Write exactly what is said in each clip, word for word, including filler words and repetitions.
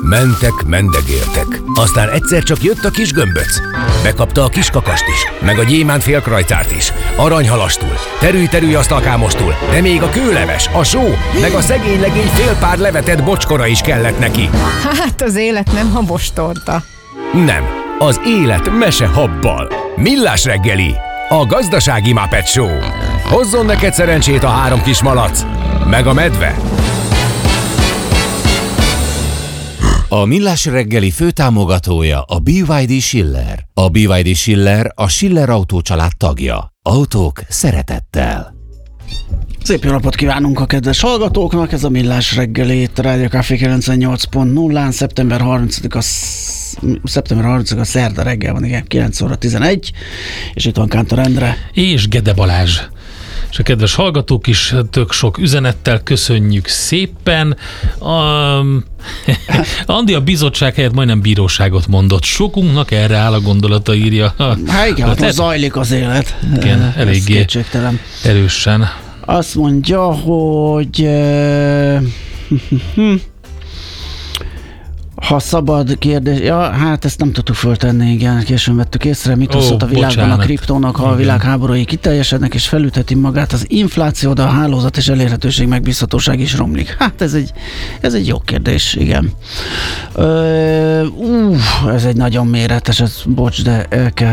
Mentek, mendegéltek. Aztán egyszer csak jött a kis gömböc. Bekapta a kis kakast is, meg a gyémánt félkrajcárt is. Aranyhalastul, terülj-terülj asztalkámostul, de még a kőleves, a só, meg a szegény legény fél pár levetett bocskora is kellett neki. Hát az élet nem habostorta. Nem, az élet mese habbal. Millás reggeli, a gazdasági Muppet Show. Hozzon neked szerencsét a három kis malac, meg a medve. A Millás reggeli főtámogatója a bé vé dé Schiller. A bé vé dé Schiller a Schiller Autó család tagja. Autók szeretettel. Szép jó napot kívánunk a kedves hallgatóknak, ez a Millás reggeli itt a Rádió Café kilencvennyolc pont nullán, szeptember harmincadika szeptember harmincadika szerda reggel van, igen, kilenc óra tizenegy, és itt van Kántor Endre. És Gede Balázs. És a kedves hallgatók is tök sok üzenettel köszönjük szépen. Um, Andi a bizottság helyett majdnem bíróságot mondott. Sokunknak erre áll a gondolata, írja. Hát igen, hát most zajlik az élet. Igen, eléggé erősen. Azt mondja, hogy ha szabad kérdés, ja, hát ezt nem tudtuk föltenni, igen, későn vettük észre, mit hozhat a világban bocsánat. A kriptónak, ha a világháborúi kiteljesednek és felütheti magát az infláció, de a hálózat és elérhetőség, megbízhatóság is romlik. Hát ez egy, ez egy jó kérdés, igen. Ö, ú, ez egy nagyon méretes, ez, bocs, de el kell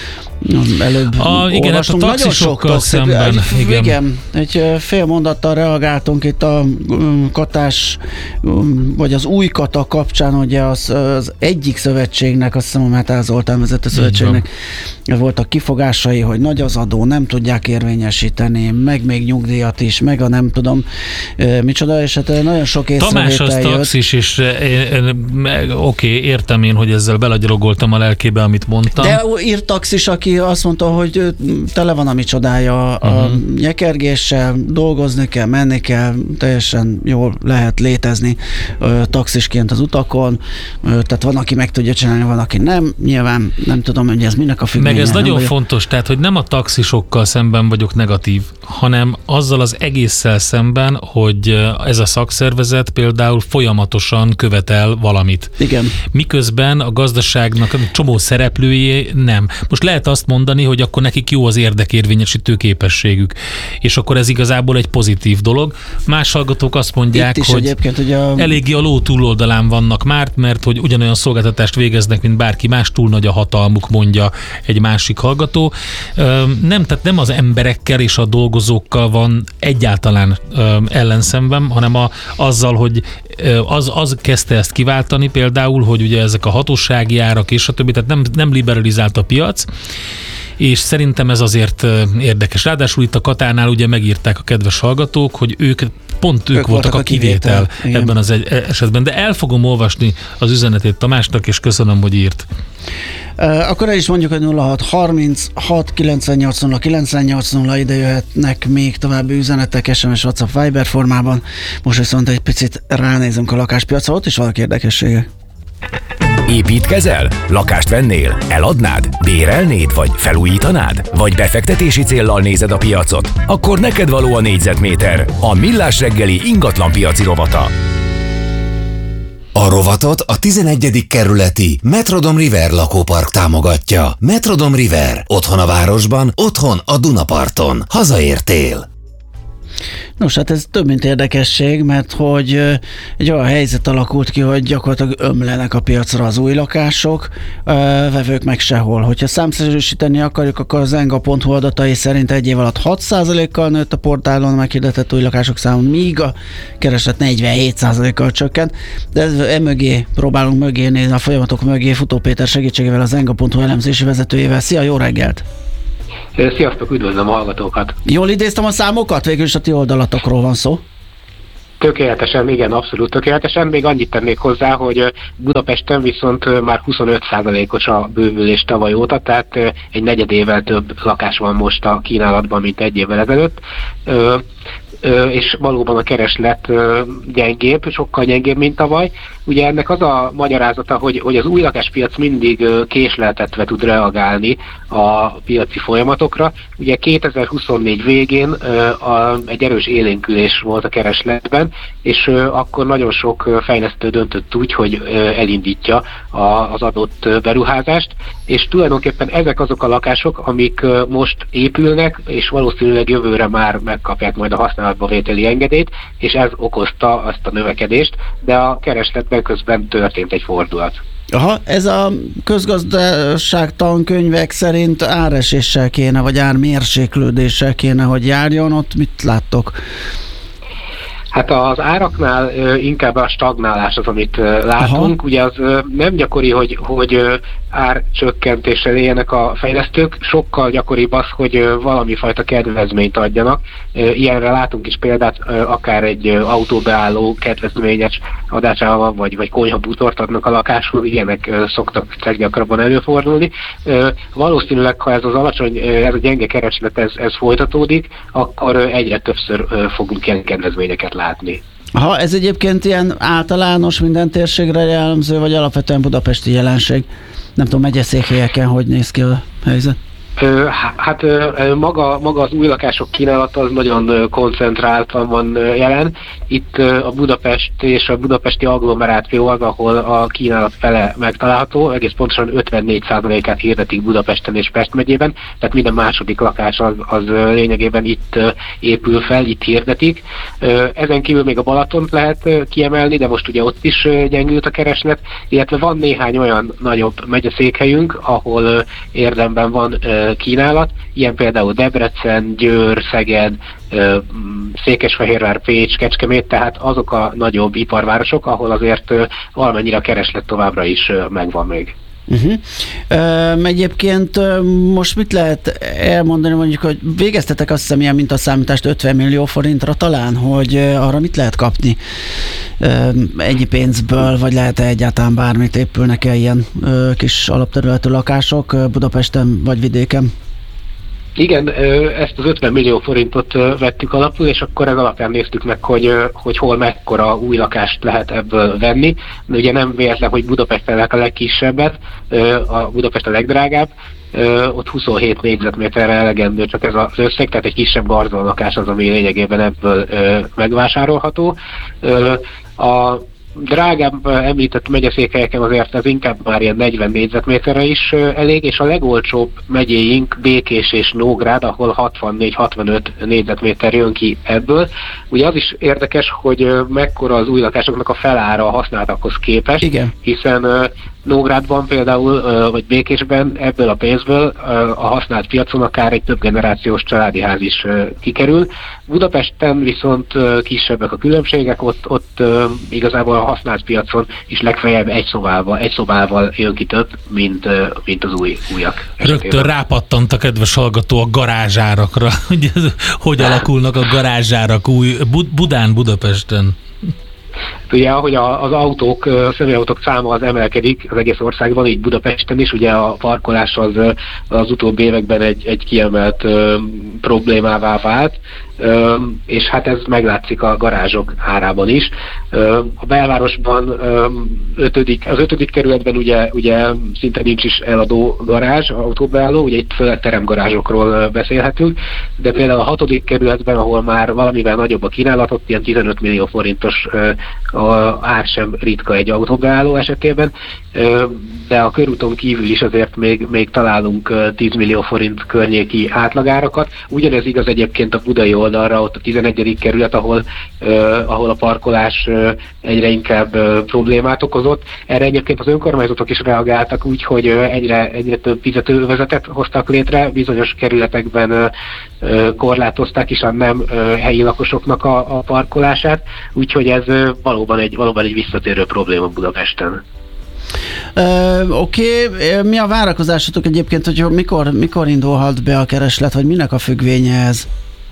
előbb a, igen, hát a taxisokkal szemben. Egy, igen. igen, egy fél mondattal reagáltunk itt a um, katás, um, vagy az új kata kapcsán, ugye az, az egyik szövetségnek, azt hiszem a Metál Zoltán vezető szövetségnek voltak kifogásai, hogy nagy az adó, nem tudják érvényesíteni, meg még nyugdíjat is, meg a nem tudom uh, micsoda, és hát nagyon sok észrevétel Tamás az jött. taxis, és oké, okay, értem én, hogy ezzel belagyrogoltam a lelkébe, amit mondtam. De írt taxis, aki azt mondta, hogy tele van a micsodája a uh-huh. nyekergéssel, dolgozni kell, menni kell, teljesen jól lehet létezni ö, taxisként az utakon, ö, tehát van, aki meg tudja csinálni, van, aki nem. Nyilván nem tudom, hogy ez minek a függvénye. Meg ez nagyon vagyok. fontos, tehát, hogy nem a taxisokkal szemben vagyok negatív, hanem azzal az egésszel szemben, hogy ez a szakszervezet például folyamatosan követel valamit. Igen. Miközben a gazdaságnak csomó szereplőjé nem. Most lehet azt mondani, hogy akkor nekik jó az érdekérvényesítő képességük. És akkor ez igazából egy pozitív dolog. Más hallgatók azt mondják, hogy a... eléggé a ló túloldalán vannak már, mert hogy ugyanolyan szolgáltatást végeznek, mint bárki más, túl nagy a hatalmuk, mondja egy másik hallgató. Nem, tehát nem az emberekkel és a dolgozókkal van egyáltalán ellenszemben, hanem a, azzal, hogy az, az kezdte ezt kiváltani például, hogy ugye ezek a hatósági árak és a többi, tehát nem, nem liberalizált a piac, és szerintem ez azért érdekes. Ráadásul itt a Katánál ugye megírták a kedves hallgatók, hogy ők pont ők, ők voltak a kivétel, kivétel ebben az egy esetben, de el fogom olvasni az üzenetét Tamásnak, és köszönöm, hogy írt. Uh, akkor el is mondjuk, hogy nulla hat harminchat kilencvennyolc nulla kilencvennyolc nulla, ide jöhetnek még további üzenetek es em es, WhatsApp, Viber formában. Most viszont egy picit ránézünk a lakáspiacra, ott is vannak érdekességek. Építkezel? Lakást vennél? Eladnád? Bérelnéd? Vagy felújítanád? Vagy befektetési céllal nézed a piacot? Akkor neked való a négyzetméter, a Millás reggeli ingatlanpiaci rovata. A rovatot a tizenegyedik kerületi Metrodom River lakópark támogatja. Metrodom River. Otthon a városban, otthon a Dunaparton. Hazaértél. Nos, hát ez több mint érdekesség, mert hogy egy olyan helyzet alakult ki, hogy gyakorlatilag ömlenek a piacra az új lakások, vevők meg sehol. Hogyha számszerűsíteni akarjuk, akkor az enga pont hu adatai szerint egy év alatt hat százalékkal nőtt a portálon meghirdetett új lakások száma, míg a kereslet negyvenhét százalékkal csökkent, de ez emögé, próbálunk mögé nézni, a folyamatok mögé. Futó Péter segítségével, az enga pont hu elemzési vezetőjével. Szia, jó reggelt! Sziasztok, üdvözlöm a hallgatókat! Jól idéztem a számokat? Végül is a ti oldalatokról van szó. Tökéletesen, igen, abszolút tökéletesen. Még annyit tennék hozzá, hogy Budapesten viszont már huszonöt százalékos a bővülés tavaly óta, tehát egy negyedével több lakás van most a kínálatban, mint egy évvel ezelőtt. és valóban a kereslet gyengébb, sokkal gyengébb, mint tavaly. Ugye ennek az a magyarázata, hogy, hogy az új lakáspiac mindig késleltetve tud reagálni a piaci folyamatokra. Ugye kétezer-huszonnégy végén a, egy erős élénkülés volt a keresletben, és akkor nagyon sok fejlesztő döntött úgy, hogy elindítja a, az adott beruházást, és tulajdonképpen ezek azok a lakások, amik most épülnek, és valószínűleg jövőre már megkapják majd a használatba vételi engedélyt, és ez okozta azt a növekedést, de a keresletben közben történt egy fordulat. Aha, ez a közgazdaság tankönyvek szerint áreséssel kéne, vagy ármérséklődéssel kéne, hogy járjon, ott mit láttok? Hát az áraknál inkább a stagnálás az, amit látunk. Aha. Ugye az nem gyakori, hogy, hogy árcsökkentéssel éljenek a fejlesztők, sokkal gyakoribb az, hogy valami fajta kedvezményt adjanak. Ilyenre látunk is példát, akár egy autóbeálló kedvezményes adásával, vagy, vagy konyhabútort adnak a lakásról, ilyenek szoktak leggyakrabban előfordulni. Valószínűleg, ha ez az alacsony, ez a gyenge kereslet, ez, ez folytatódik, akkor egyre többször fogunk ilyen kedvezményeket látni. Ha ez egyébként ilyen általános, minden térségre jellemző, vagy alapvetően budapesti jelenség? Nem tudom, megyeszékhelyeken hogy néz ki a helyzet? Hát maga, maga az új lakások kínálata az nagyon koncentráltan van jelen. Itt a Budapest és a budapesti agglomeráció az, ahol a kínálat fele megtalálható, egész pontosan ötvennégy százalékát hirdetik Budapesten és Pest megyében, tehát minden második lakás az, az lényegében itt épül fel, itt hirdetik. Ezen kívül még a Balatont lehet kiemelni, de most ugye ott is gyengült a kereslet, illetve van néhány olyan nagyobb megyeszékhelyünk, ahol érdemben van kínálat, ilyen például Debrecen, Győr, Szeged, Székesfehérvár, Pécs, Kecskemét, tehát azok a nagyobb iparvárosok, ahol azért valamennyire a kereslet továbbra is megvan még. Uh-huh. Uh, egyébként uh, most mit lehet elmondani, mondjuk, hogy végeztetek azt hiszem ilyen mintaszámítást ötven millió forintra talán, hogy uh, arra mit lehet kapni uh, ennyi pénzből, vagy lehet-e egyáltalán bármit, épülnek-e ilyen uh, kis alapterületű lakások uh, Budapesten vagy vidéken? Igen, ezt az ötven millió forintot vettük alapul, és akkor ez alapján néztük meg, hogy, hogy hol mekkora új lakást lehet ebből venni. De ugye nem véletlen, hogy Budapesten a legkisebbet, a Budapest a legdrágább, ott huszonhét négyzetméterre elegendő csak ez az összeg, tehát egy kisebb garzon lakás az, ami lényegében ebből megvásárolható. A drágább említett megyeszékhelyeken azért az inkább már ilyen negyven négyzetméterre is elég, és a legolcsóbb megyéink Békés és Nógrád, ahol hatvannégy-hatvanöt négyzetméter jön ki ebből. Ugye az is érdekes, hogy mekkora az új lakásoknak a felára a használtakhoz képest, igen. Hiszen Nógrádban például, vagy Békésben ebből a pénzből a használt piacon akár egy több generációs családi ház is kikerül. Budapesten viszont kisebbek a különbségek, ott, ott igazából a használt piacon is legfeljebb egy szobával, egy szobával jön ki több, mint, mint az új, újak. Rögtön rápattant a kedves hallgató a garázsárakra, hogy hogy alakulnak a garázsárak új Budán, Budapesten. Ugye, ahogy az autók, a személyautók száma az emelkedik az egész országban, így Budapesten is, ugye a parkolás az, az utóbbi években egy, egy kiemelt ö, problémává vált, ö, és hát ez meglátszik a garázsok árában is. Ö, a belvárosban ö, ötödik, az ötödik kerületben ugye, ugye szinte nincs is eladó garázs, autóbeálló, ugye itt főleg teremgarázsokról beszélhetünk, de például a hatodik kerületben, ahol már valamivel nagyobb a kínálatot, ilyen tizenöt millió forintos ö, a ár sem ritka egy autóbeálló esetében, de a körúton kívül is azért még, még találunk tíz millió forint környéki átlagárakat. Ugyanez igaz egyébként a budai oldalra, ott a tizenegyedik kerület, ahol, ahol a parkolás egyre inkább problémát okozott. Erre egyébként az önkormányzatok is reagáltak úgy, hogy egyre, egyre több fizetőövezetet hoztak létre, bizonyos kerületekben korlátozták is a nem helyi lakosoknak a, a parkolását, úgyhogy ez valóban egy, valóban egy visszatérő probléma Budapesten. Uh, Oké, okay. Mi a várakozásotok egyébként, hogy mikor, mikor indulhat be a kereslet, vagy minek a függvénye ez?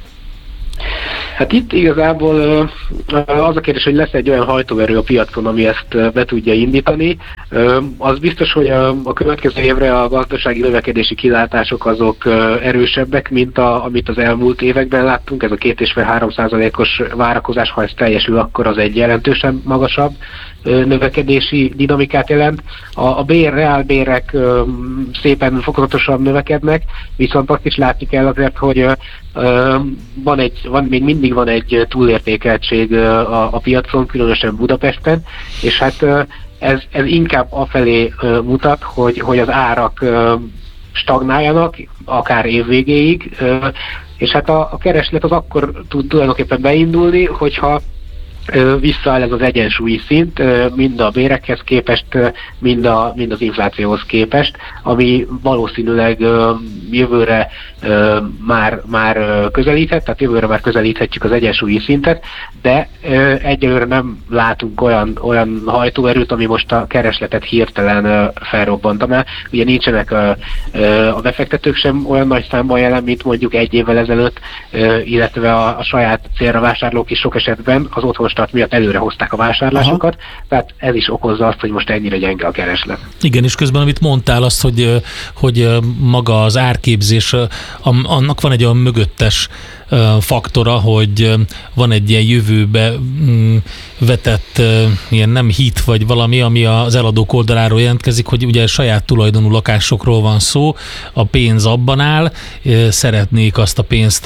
Hát itt igazából az a kérdés, hogy lesz egy olyan hajtóerő a piacon, ami ezt be tudja indítani. Az biztos, hogy a következő évre a gazdasági növekedési kilátások azok erősebbek, mint a, amit az elmúlt években láttunk. Ez a két és fél három százalékos várakozás, ha ez teljesül, akkor az egy jelentősen magasabb növekedési dinamikát jelent. A, a bér, reálbérek szépen fokozatosan növekednek, viszont azt is látni kell azért, hogy van egy, van, még mindig van egy túlértékeltség a, a piacon, különösen Budapesten, és hát ez, ez inkább afelé mutat, hogy, hogy az árak stagnáljanak, akár évvégéig, és hát a, a kereslet az akkor tud tulajdonképpen beindulni, hogyha visszaáll ez az egyensúlyi szint, mind a bérekhez képest, mind, a, mind az inflációhoz képest, ami valószínűleg jövőre már, már közelíthet, tehát jövőre már közelíthetjük az egyensúlyi szintet, de egyelőre nem látunk olyan, olyan hajtóerőt, ami most a keresletet hirtelen felrobbantaná. Ugye nincsenek a, a befektetők sem olyan nagy számban jelen, mint mondjuk egy évvel ezelőtt, illetve a, a saját célra vásárlók is sok esetben az otthonstart miatt előre hozták a vásárlásokat, aha, tehát ez is okozza azt, hogy most ennyire gyenge a kereslet. Igen, és közben amit mondtál azt, hogy, hogy maga az árképzés, annak van egy olyan mögöttes faktora, hogy van egy ilyen jövőbe vetett ilyen nem hit vagy valami, ami az eladók oldaláról jelentkezik, hogy ugye saját tulajdonú lakásokról van szó, a pénz abban áll, szeretnék azt a pénzt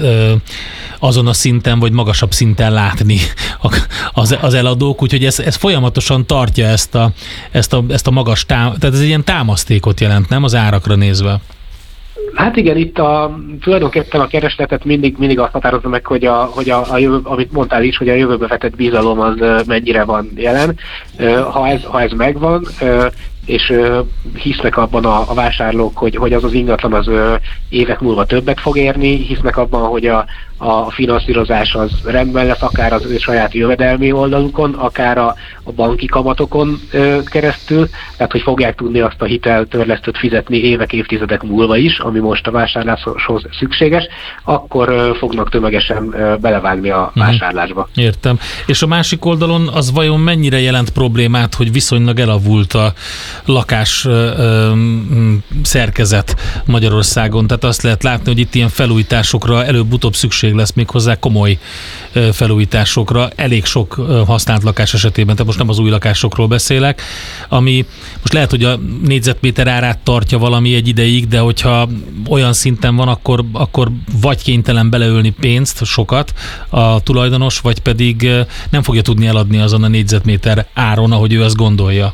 azon a szinten vagy magasabb szinten látni az, az eladók, úgyhogy ez, ez folyamatosan tartja ezt a, ezt a, ezt a magas tám, tehát ez egy ilyen támasztékot jelent, nem az árakra nézve? Hát igen, itt a, tulajdonképpen a keresletet mindig, mindig azt határozza meg, hogy, a, hogy a, a jövő, amit mondtál is, hogy a jövőbe vetett bizalom az mennyire van jelen. Ha ez, ha ez megvan, és hisznek abban a, a vásárlók, hogy, hogy az az ingatlan az évek múlva többet fog érni, hisznek abban, hogy a, a finanszírozás az rendben lesz, akár az ő saját jövedelmi oldalukon, akár a, a banki kamatokon keresztül, tehát hogy fogják tudni azt a hiteltörlesztőt fizetni évek, évtizedek múlva is, ami most a vásárláshoz szükséges, akkor fognak tömegesen belevágni a vásárlásba. Értem. És a másik oldalon az vajon mennyire jelent problémát, hogy viszonylag elavult a lakás ö, ö, szerkezet Magyarországon? Tehát azt lehet látni, hogy itt ilyen felújításokra előbb-utóbb szükség lesz, méghozzá komoly ö, felújításokra, elég sok ö, használt lakás esetében, tehát most nem az új lakásokról beszélek, ami most lehet, hogy a négyzetméter árát tartja valami egy ideig, de hogyha olyan szinten van, akkor, akkor vagy kénytelen beleölni pénzt, sokat a tulajdonos, vagy pedig ö, nem fogja tudni eladni azon a négyzetméter áron, ahogy ő azt gondolja.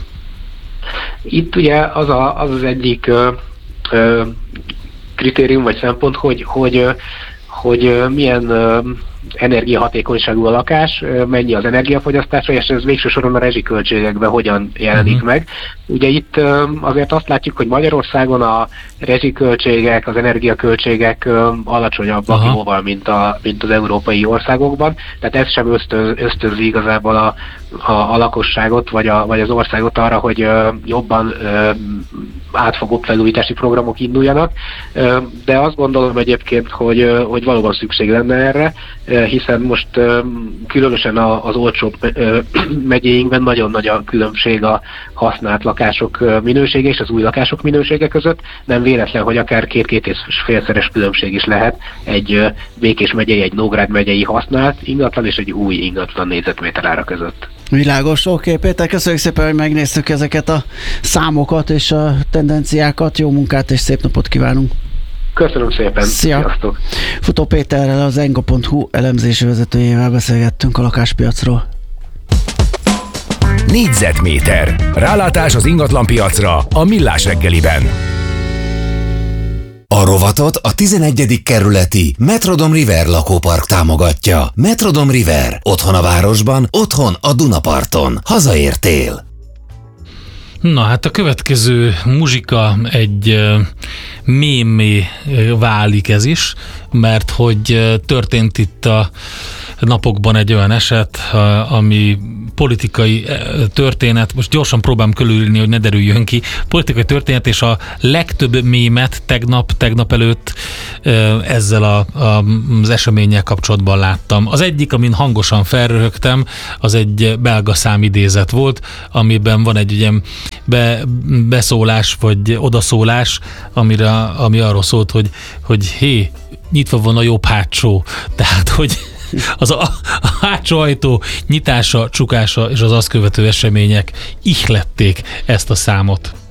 Itt ugye az a, az, az egyik ö, ö, kritérium vagy szempont, hogy, hogy, hogy milyen ö, energiahatékonyságú a lakás, mennyi az energiafogyasztása, és ez végső soron a rezsiköltségekben hogyan jelenik uh-huh. meg. Ugye itt azért azt látjuk, hogy Magyarországon a rezsiköltségek, az energiaköltségek alacsonyabbak uh-huh. jóval, mint, a, mint az európai országokban, tehát ez sem ösztöz, ösztönzi igazából a, a, a lakosságot, vagy, a, vagy az országot arra, hogy jobban átfogóbb felújítási programok induljanak, de azt gondolom egyébként, hogy, hogy valóban szükség lenne erre, hiszen most különösen az olcsóbb megyéinkben nagyon nagy a különbség a használt lakások minősége és az új lakások minősége között. Nem véletlen, hogy akár két-két és félszeres különbség is lehet egy Békés megyei, egy Nógrád megyei használt ingatlan és egy új ingatlan négyzetméter ára között. Világos, oké, okay, Péter, köszönjük szépen, hogy megnéztük ezeket a számokat és a tendenciákat. Jó munkát és szép napot kívánunk! Köszönöm szépen! Szia! Sziasztok! Futó Péterrel, az engo pont hu elemzési vezetőjével beszélgettünk a lakáspiacról. Négyzetméter. Rálátás az ingatlanpiacra a Millás reggeliben. A rovatot a tizenegyedik kerületi Metrodom River lakópark támogatja. Metrodom River. Otthon a városban, otthon a Dunaparton. Hazaértél. Na hát a következő muzsika egy uh, mémé uh, válik ez is, mert hogy uh, történt itt a napokban egy olyan eset, uh, ami politikai történet, most gyorsan próbálom körülírni, hogy ne derüljön ki, politikai történet, és a legtöbb mémet tegnap, tegnap előtt ezzel a, a, az eseménnyel kapcsolatban láttam. Az egyik, amin hangosan felröhögtem, az egy belga számidézet volt, amiben van egy ugye be, beszólás, vagy odaszólás, amire, ami arról szólt, hogy, hogy hé, nyitva van a jobb hátsó. Tehát, hogy az a, a hátsó ajtó nyitása, csukása és az azt követő események ihlették ezt a számot.